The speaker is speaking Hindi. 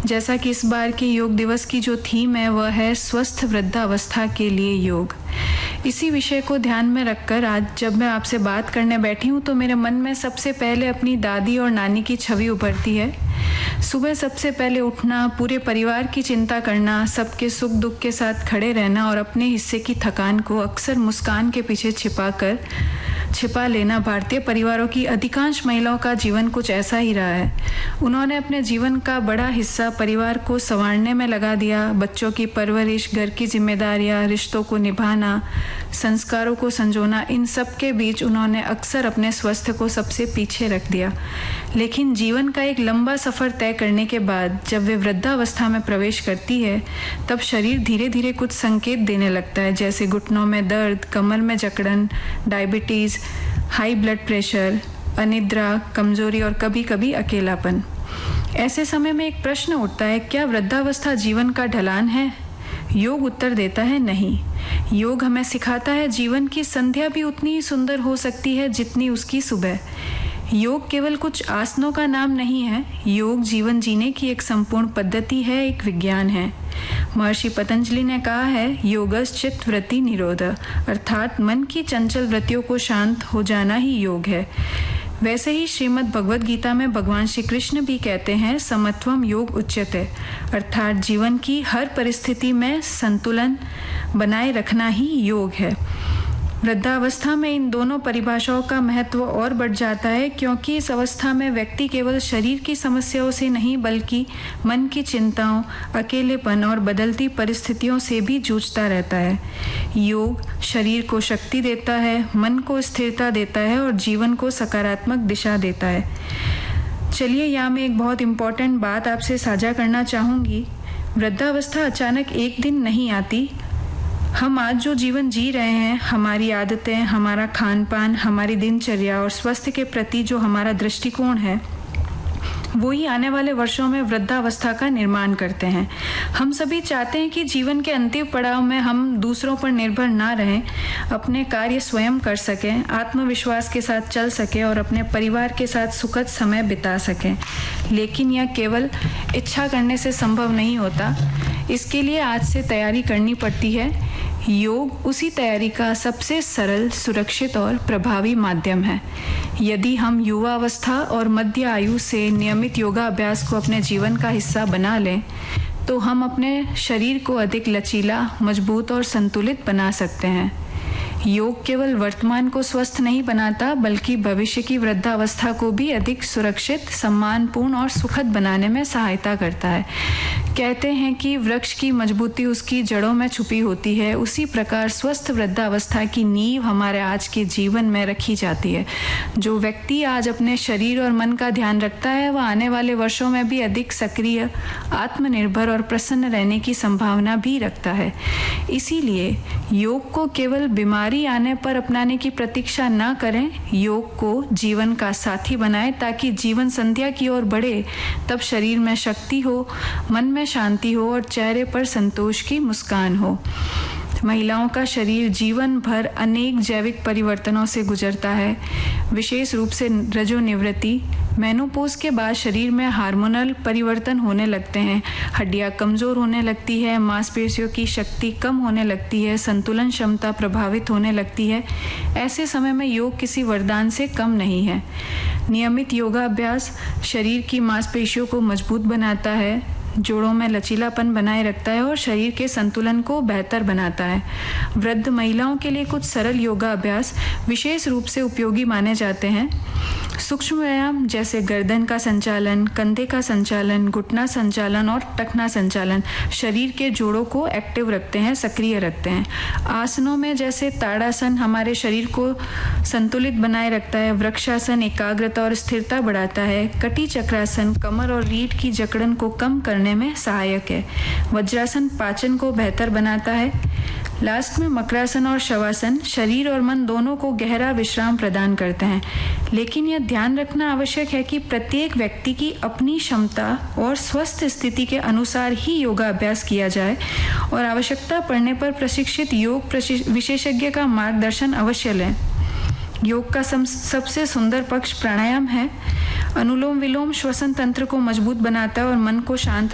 जैसा कि इस बार के योग दिवस की जो थीम है वह है स्वस्थ वृद्धावस्था के लिए योग। इसी विषय को ध्यान में रखकर आज जब मैं आपसे बात करने बैठी हूँ तो मेरे मन में सबसे पहले अपनी दादी और नानी की छवि उभरती है। सुबह सबसे पहले उठना, पूरे परिवार की चिंता करना, सबके सुख दुख के साथ खड़े रहना और अपने हिस्से की थकान को अक्सर मुस्कान के पीछे छिपा लेना भारतीय परिवारों की अधिकांश महिलाओं का जीवन कुछ ऐसा ही रहा है। उन्होंने अपने जीवन का बड़ा हिस्सा परिवार को संवारने में लगा दिया। बच्चों की परवरिश, घर की जिम्मेदारियां, रिश्तों को निभाना, संस्कारों को संजोना, इन सब के बीच उन्होंने अक्सर अपने स्वास्थ्य को सबसे पीछे रख दिया। लेकिन जीवन का एक लंबा सफ़र तय करने के बाद जब वे वृद्धावस्था में प्रवेश करती है तब शरीर धीरे धीरे कुछ संकेत देने लगता है, जैसे घुटनों में दर्द, कमर में जकड़न, डायबिटीज़, हाई ब्लड प्रेशर, अनिद्रा, कमजोरी और कभी कभी अकेलापन। ऐसे समय में एक प्रश्न उठता है, क्या वृद्धावस्था जीवन का ढलान है? योग उत्तर देता है, नहीं। योग हमें सिखाता है जीवन की संध्या भी उतनी ही सुंदर हो सकती है जितनी उसकी सुबह। योग केवल कुछ आसनों का नाम नहीं है। योग जीवन जीने की एक संपूर्ण पद्धति है, एक विज्ञान है। महर्षि पतंजलि ने कहा है, योगश्चित्त वृत्ति निरोध, अर्थात मन की चंचल वृत्तियों को शांत हो जाना ही योग है। वैसे ही श्रीमद् भगवद गीता में भगवान श्री कृष्ण भी कहते हैं, समत्वम योग उच्यते, अर्थात जीवन की हर परिस्थिति में संतुलन बनाए रखना ही योग है। वृद्धावस्था में इन दोनों परिभाषाओं का महत्व और बढ़ जाता है, क्योंकि इस अवस्था में व्यक्ति केवल शरीर की समस्याओं से नहीं बल्कि मन की चिंताओं, अकेलेपन और बदलती परिस्थितियों से भी जूझता रहता है। योग शरीर को शक्ति देता है, मन को स्थिरता देता है और जीवन को सकारात्मक दिशा देता है। चलिए, यहाँ मैं एक बहुत इम्पोर्टेंट बात आपसे साझा करना चाहूँगी। वृद्धावस्था अचानक एक दिन नहीं आती। हम आज जो जीवन जी रहे हैं, हमारी आदतें, हमारा खान पान, हमारी दिनचर्या और स्वास्थ्य के प्रति जो हमारा दृष्टिकोण है, वो ही आने वाले वर्षों में वृद्धावस्था का निर्माण करते हैं। हम सभी चाहते हैं कि जीवन के अंतिम पड़ाव में हम दूसरों पर निर्भर ना रहें, अपने कार्य स्वयं कर सकें, आत्मविश्वास के साथ चल सकें और अपने परिवार के साथ सुखद समय बिता सकें। लेकिन यह केवल इच्छा करने से संभव नहीं होता। इसके लिए आज से तैयारी करनी पड़ती है। योग उसी तैयारी का सबसे सरल, सुरक्षित और प्रभावी माध्यम है। यदि हम युवावस्था और मध्य आयु से नियमित योगा अभ्यास को अपने जीवन का हिस्सा बना लें तो हम अपने शरीर को अधिक लचीला, मजबूत और संतुलित बना सकते हैं। योग केवल वर्तमान को स्वस्थ नहीं बनाता बल्कि भविष्य की वृद्धावस्था को भी अधिक सुरक्षित, सम्मानपूर्ण और सुखद बनाने में सहायता करता है। कहते हैं कि वृक्ष की मजबूती उसकी जड़ों में छुपी होती है, उसी प्रकार स्वस्थ वृद्धावस्था की नींव हमारे आज के जीवन में रखी जाती है। जो व्यक्ति आज अपने शरीर और मन का ध्यान रखता है वह आने वाले वर्षों में भी अधिक सक्रिय, आत्मनिर्भर और प्रसन्न रहने की संभावना भी रखता है। इसीलिए योग को केवल बीमारी आने पर अपनाने की प्रतीक्षा न करें, योग को जीवन का साथी बनाएं ताकि जीवन संध्या की ओर बढ़े। तब शरीर में शक्ति हो, मन में शांति हो और चेहरे पर संतोष की मुस्कान हो। महिलाओं का शरीर जीवन भर अनेक जैविक परिवर्तनों से गुजरता है, विशेष रूप से रजोनिवृत्ति। मेनोपॉज के बाद शरीर में हार्मोनल परिवर्तन होने लगते हैं, हड्डियां कमज़ोर होने लगती है, मांसपेशियों की शक्ति कम होने लगती है, संतुलन क्षमता प्रभावित होने लगती है। ऐसे समय में योग किसी वरदान से कम नहीं है। नियमित योगा अभ्यास शरीर की मांसपेशियों को मजबूत बनाता है, जोड़ों में लचीलापन बनाए रखता है और शरीर के संतुलन को बेहतर बनाता है। वृद्ध महिलाओं के लिए कुछ सरल योगा अभ्यास विशेष रूप से उपयोगी माने जाते हैं। सूक्ष्म व्यायाम जैसे गर्दन का संचालन, कंधे का संचालन, घुटना संचालन और टखना संचालन शरीर के जोड़ों को एक्टिव रखते हैं, सक्रिय रखते हैं। आसनों में जैसे ताड़ासन हमारे शरीर को संतुलित बनाए रखता है, वृक्षासन एकाग्रता और स्थिरता बढ़ाता है, कटी चक्रासन कमर और रीढ़ की जकड़न को कम करने में सहायक है, वज्रासन पाचन को बेहतर बनाता है। लास्ट में मकरासन और शवासन शरीर और मन दोनों को गहरा विश्राम प्रदान करते हैं। लेकिन यह ध्यान रखना आवश्यक है कि प्रत्येक व्यक्ति की अपनी क्षमता और स्वस्थ स्थिति के अनुसार ही योगा अभ्यास किया जाए और आवश्यकता पड़ने पर प्रशिक्षित योग विशेषज्ञ का मार्गदर्शन अवश्य लें। योग का सबसे सुंदर पक्ष प्राणायाम है। अनुलोम विलोम श्वसन तंत्र को मजबूत बनाता है और मन को शांत